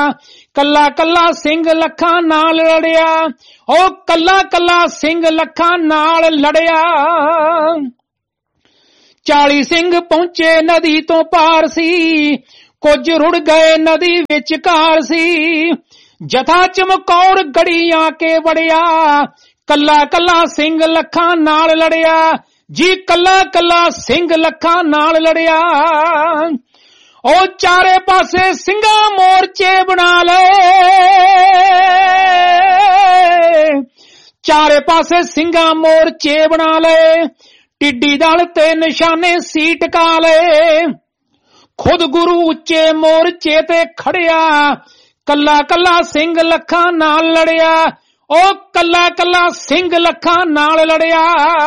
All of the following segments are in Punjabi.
ਕੱਲਾ ਕੱਲਾ ਸਿੰਘ ਲੱਖਾਂ ਨਾਲ ਲੜਿਆ, ਉਹ ਕੱਲਾ ਕੱਲਾ ਸਿੰਘ ਲੱਖਾਂ ਨਾਲ ਲੜਿਆ। 40 ਸਿੰਘ ਪਹੁੰਚੇ ਨਦੀ ਤੋਂ ਪਾਰ ਸੀ, ਕੁਝ ਰੁੜ ਗਏ ਨਦੀ ਵਿਚਕਾਰ ਸੀ। ਜਥਾ ਚਮਕੌਰ ਗੜੀ ਆ ਕੇ ਵੜਿਆ, ਕੱਲਾ ਕੱਲਾ ਸਿੰਘ ਲੱਖਾਂ ਨਾਲ ਲੜਿਆ ਜੀ, ਕੱਲਾ ਕੱਲਾ ਸਿੰਘ ਲੱਖਾਂ ਨਾਲ ਲੜਿਆ। ਉਹ ਚਾਰੇ ਪਾਸੇ ਸਿੰਘਾਂ ਮੋਰਚੇ ਬਣਾ ਲਏ, ਚਾਰੇ ਪਾਸੇ ਸਿੰਘਾਂ ਮੋਰਚੇ ਬਣਾ ਲਏ। ਟਿੱਡੀ ਦਲ ਤੇ ਨਿਸ਼ਾਨੇ ਸੀ ਟਿਕਾ ਲਏ, ਖੁਦ ਗੁਰੂ ਉੱਚੇ ਮੋਰਚੇ ਤੇ ਖੜਿਆ, ਕੱਲਾ ਕੱਲਾ ਸਿੰਘ ਲੱਖਾਂ ਨਾਲ ਲੜਿਆ, ਉਹ ਕੱਲਾ ਕੱਲਾ ਸਿੰਘ ਲੱਖਾਂ ਨਾਲ ਲੜਿਆ।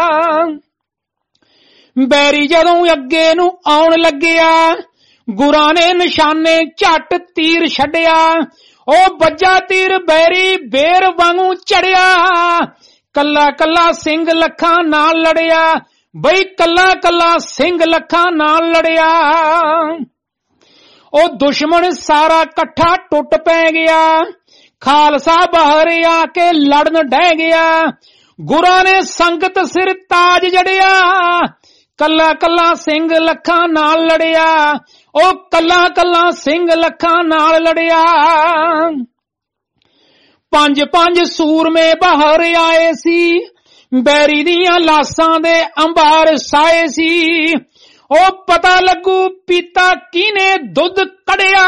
ਬੈਰੀ ਜਦੋਂ ਅੱਗੇ ਨੂੰ ਆਉਣ ਲੱਗਿਆ, ਗੁਰਾਂ ਨੇ ਨਿਸ਼ਾਨੇ ਝੱਟ ਤੀਰ ਛੱਡਿਆ, ਉਹ ਵੱਜਾ ਤੀਰ ਬੈਰੀ ਬੇਰ ਵਾਂਗੂ ਚੜਿਆ, ਕੱਲਾ ਕੱਲਾ ਸਿੰਘ ਲੱਖਾਂ ਨਾਲ ਲੜਿਆ ਬਈ, ਕੱਲਾ ਕੱਲਾ ਸਿੰਘ ਲੱਖਾਂ ਨਾਲ ਲੜਿਆ। ਉਹ ਦੁਸ਼ਮਣ ਸਾਰਾ ਇਕੱਠਾ ਟੁੱਟ ਪੈ ਗਿਆ, ਖਾਲਸਾ ਬਾਹਰ ਆ ਕੇ ਲੜਨ ਡਹਿ ਗਿਆ, ਗੁਰਾਂ ਨੇ ਸੰਗਤ ਸਿਰ ਤਾਜ ਜੜਿਆ, ਕੱਲਾ ਕੱਲਾ ਸਿੰਘ ਲੱਖਾਂ ਨਾਲ ਲੜਿਆ, ਉਹ ਕੱਲਾ ਕੱਲਾ ਸਿੰਘ ਲੱਖਾਂ ਨਾਲ ਲੜਿਆ। 5 ਸੂਰਮੇ ਬਾਹਰ ਆਏ ਸੀ, ਬੈਰੀ ਦੀਆਂ ਲਾਸਾਂ ਦੇ ਅੰਬਾਰ ਸਾਏ ਸੀ, ਉਹ ਪਤਾ ਲੱਗੂ ਪੀਤਾ ਕਿਹਨੇ ਦੁੱਧ ਕੜਿਆ,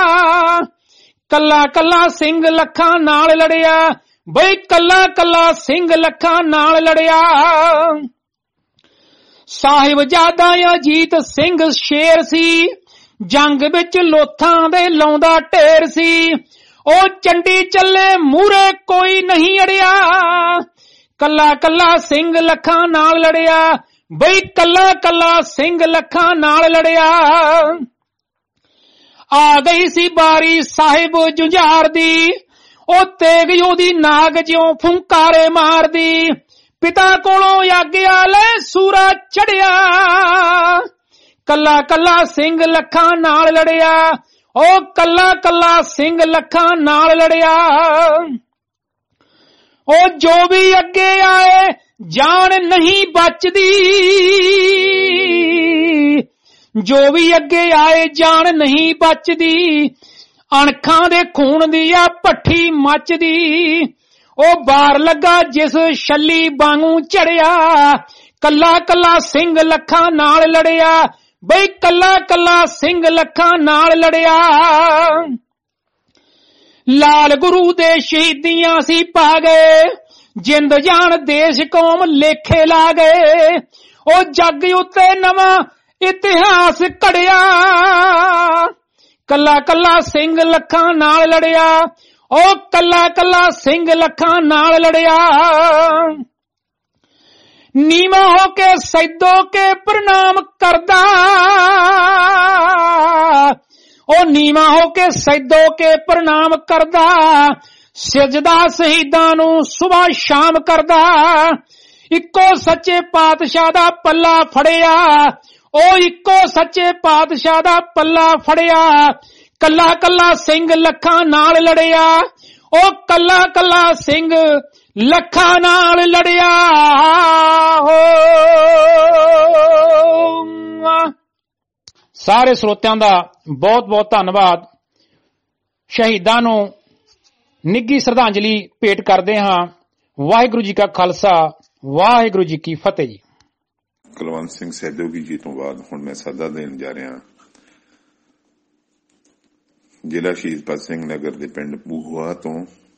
ਕੱਲਾ ਕੱਲਾ ਸਿੰਘ ਲੱਖਾਂ ਨਾਲ ਲੜਿਆ ਬਈ, ਕੱਲਾ ਕੱਲਾ ਸਿੰਘ ਲੱਖਾਂ ਨਾਲ ਲੜਿਆ। ਸਾਹਿਬਜ਼ਾਦਾ ਅਜੀਤ ਸਿੰਘ ਸ਼ੇਰ ਸੀ, ਜੰਗ ਵਿੱਚ ਲੋਥਾਂ ਦੇ ਲਾਉਂਦਾ ਢੇਰ ਸੀ, ਉਹ ਚੰਡੀ ਚੱਲੇ ਮੂਹਰੇ ਕੋਈ ਨਹੀਂ ਅੜਿਆ, ਕੱਲਾ ਕੱਲਾ ਸਿੰਘ ਲੱਖਾਂ ਨਾਲ ਲੜਿਆ ਬਈ, ਕੱਲਾ ਕੱਲਾ ਸਿੰਘ ਲੱਖਾਂ ਨਾਲ ਲੜਿਆ। ਆ ਗਈ ਸੀ ਬਾਰੀ ਸਾਹਿਬ ਜੁਝਾਰ ਦੀ, ਉਹ ਤੇਗ ਉਹਦੀ ਨਾਗ ਜਿਉਂ ਫੁੰਕਾਰੇ ਮਾਰਦੀ, ਪਿਤਾ ਕੋਲੋਂ ਆਗਿਆ ਲੈ ਸੂਰਾ ਚੜਿਆ, ਕੱਲਾ ਕੱਲਾ ਸਿੰਘ ਲੱਖਾਂ ਨਾਲ ਲੜਿਆ, ਉਹ ਕੱਲਾ ਕੱਲਾ ਸਿੰਘ ਲੱਖਾਂ ਨਾਲ ਲੜਿਆ। ਉਹ ਜੋ ਵੀ ਅੱਗੇ ਆਏ ਜਾਨ ਨਹੀਂ ਬਚਦੀ, ਜੋ ਵੀ ਅੱਗੇ ਆਏ ਜਾਨ ਨਹੀਂ ਬਚਦੀ, ਅਣਖਾਂ ਦੇ ਖੂਨ ਦੀ ਆ ਭੱਠੀ ਮੱਚਦੀ, ਉਹ ਬਾਰ ਲੱਗਾ ਜਿਸ ਛੱਲੀ ਵਾਂਗੂ ਝੜਿਆ, ਕੱਲਾ ਕੱਲਾ ਸਿੰਘ ਲੱਖਾਂ ਨਾਲ ਲੜਿਆ ਬਈ, ਕੱਲਾ ਕੱਲਾ ਸਿੰਘ ਲੱਖਾਂ ਨਾਲ ਲੜਿਆ। ਲਾਲ ਗੁਰੂ ਦੇ ਸ਼ਹੀਦੀਆਂ ਸੀ ਪਾ ਗਏ, ਜਿੰਦ ਜਾਨ ਦੇਸ਼ ਕੌਮ ਲੇਖੇ ਲਾ ਗਏ, ਉਹ ਜੱਗ ਉੱਤੇ ਨਵਾਂ ਇਤਿਹਾਸ ਘੜਿਆ, ਕੱਲਾ ਕੱਲਾ ਸਿੰਘ ਲੱਖਾਂ ਨਾਲ ਲੜਿਆ, ਉਹ ਕੱਲਾ ਕੱਲਾ ਸਿੰਘ ਲੱਖਾਂ ਨਾਲ ਲੜਿਆ। ਨੀਵਾਂ ਹੋ ਕੇ ਸੈਦੋ ਕੇ ਪ੍ਰਣਾਮ ਕਰਦਾ, ਉਹ ਨੀਵਾਂ ਹੋ ਕੇ ਸੈਦੋ ਕੇ ਪ੍ਰਣਾਮ ਕਰਦਾ, ਸਜਦਾ ਸ਼ਹੀਦਾਂ ਨੂੰ ਸੁਬਾਹ ਸ਼ਾਮ ਕਰਦਾ, ਇੱਕੋ ਸੱਚੇ ਪਾਤਸ਼ਾਹ ਦਾ ਪੱਲਾ ਫੜਿਆ, ਉਹ ਇੱਕੋ ਸੱਚੇ ਪਾਤਸ਼ਾਹ ਦਾ ਪੱਲਾ ਫੜਿਆ, ਕੱਲਾ ਕੱਲਾ ਸਿੰਘ ਲੱਖਾਂ ਨਾਲ ਲੜਿਆ, ਉਹ ਕੱਲਾ ਕੱਲਾ ਸਿੰਘ ਲੱਖਾਂ ਨਾਲ ਲੜਿਆ। ਸਾਰੇ ਸਰੋਤਿਆਂ ਦਾ ਬਹੁਤ ਬਹੁਤ ਧੰਨਵਾਦ। ਸ਼ਹੀਦਾਂ ਨੂੰ ਨਿੱਘੀ ਸ਼ਰਧਾਂਜਲੀ ਭੇਟ ਕਰਦੇ ਹਾਂ। ਵਾਹਿਗੁਰੂ ਜੀ ਕਾ ਖਾਲਸਾ, ਵਾਹਿਗੁਰੂ ਜੀ ਕੀ ਫਤਿਹ ਜੀ। ਕੁਲਵੰਤ ਸਿੰਘ ਸੈਦੋਗੀ ਜੀ ਤੋਂ ਬਾਅਦ ਹੁਣ ਮੈਂ ਸੱਦਾ ਦੇਣ ਜਾ ਰਿਹਾ ਜ਼ਿਲ੍ਹਾ ਸ਼ਹੀਦ ਭਗਤ ਸਿੰਘ ਨਗਰ ਦੇ ਪਿੰਡ ਬੂਹੂਆ ਤੋਂ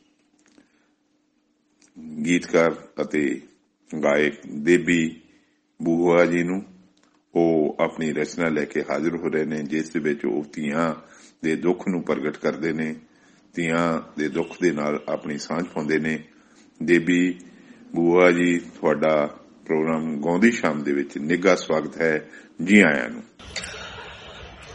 ਗੀਤਕਾਰ ਅਤੇ ਗਾਇਕ ਦੇਬੀ ਬੂਹੂਆ ਜੀ ਨੂੰ। ਉਹ ਆਪਣੀ ਰਚਨਾ ਲੈ ਕੇ ਹਾਜ਼ਰ ਹੋ ਰਹੇ ਨੇ, ਜਿਸ ਦੇ ਵਿੱਚ ਉਹ ਧੀਆਂ ਦੇ ਦੁੱਖ ਨੂੰ ਪ੍ਰਗਟ ਕਰਦੇ ਨੇ, ਧੀਆਂ ਦੇ ਦੁੱਖ ਦੇ ਨਾਲ ਆਪਣੀ ਸਾਂਝ ਪਾਉਂਦੇ ਨੇ। ਦੇਬੀ ਬੂਹੂਆ ਜੀ, ਤੁਹਾਡਾ ਪ੍ਰੋਗਰਾਮ ਗਾਉਂਦੀ ਸ਼ਾਮ ਦੇ ਵਿੱਚ ਨਿੱਘਾ ਸਵਾਗਤ ਹੈ। ਜੀ ਆਇਆਂ ਨੂੰ।